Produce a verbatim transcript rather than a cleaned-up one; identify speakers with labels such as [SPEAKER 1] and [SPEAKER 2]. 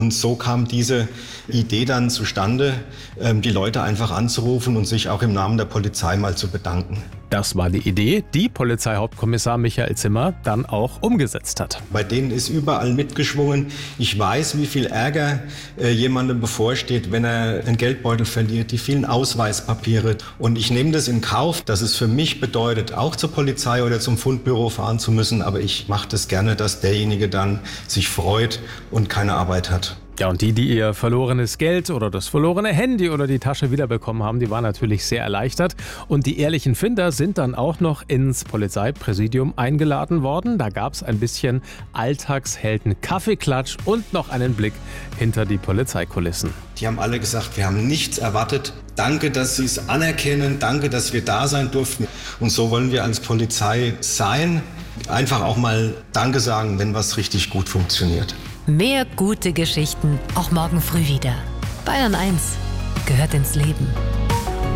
[SPEAKER 1] Und so kam diese Idee dann zustande, die Leute einfach anzurufen und sich auch im Namen der Polizei mal zu bedanken.
[SPEAKER 2] Das war die Idee, die Polizeihauptkommissar Michael Zimmer dann auch umgesetzt hat.
[SPEAKER 1] Bei denen ist überall mitgeschwungen. Ich weiß, wie viel Ärger äh, jemandem bevorsteht, wenn er einen Geldbeutel verliert, die vielen Ausweispapiere. Und ich nehme das in Kauf, dass es für mich bedeutet, auch zur Polizei oder zum Fundbüro fahren zu müssen. Aber ich mache das gerne, dass derjenige dann sich freut und keine Arbeit hat.
[SPEAKER 2] Ja, und die, die ihr verlorenes Geld oder das verlorene Handy oder die Tasche wiederbekommen haben, die waren natürlich sehr erleichtert. Und die ehrlichen Finder sind dann auch noch ins Polizeipräsidium eingeladen worden. Da gab es ein bisschen Alltagshelden-Kaffeeklatsch und noch einen Blick hinter die Polizeikulissen.
[SPEAKER 1] Die haben alle gesagt, wir haben nichts erwartet. Danke, dass Sie es anerkennen. Danke, dass wir da sein durften. Und so wollen wir als Polizei sein. Einfach auch mal Danke sagen, wenn was richtig gut funktioniert.
[SPEAKER 3] Mehr gute Geschichten, auch morgen früh wieder. Bayern eins gehört ins Leben.